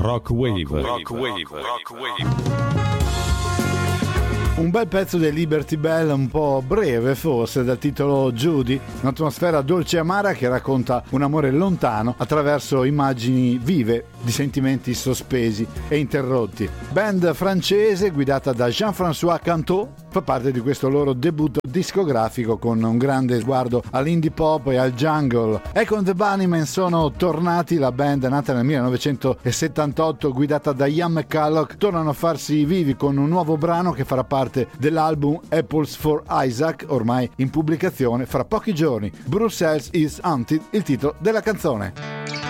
Rock Wave. Un bel pezzo dei Liberty Bell, un po' breve forse, dal titolo Judy, un'atmosfera dolce e amara che racconta un amore lontano attraverso immagini vive di sentimenti sospesi e interrotti. Band francese guidata da Jean-François Cantot fa parte di questo loro debutto discografico con un grande sguardo all'indie pop e al jungle. Ecco, The Bunnymen sono tornati, la band nata nel 1978 guidata da Ian McCulloch tornano a farsi vivi con un nuovo brano che farà parte dell'album Apples for Isaac, ormai in pubblicazione fra pochi giorni. Brussels is Haunted, il titolo della canzone.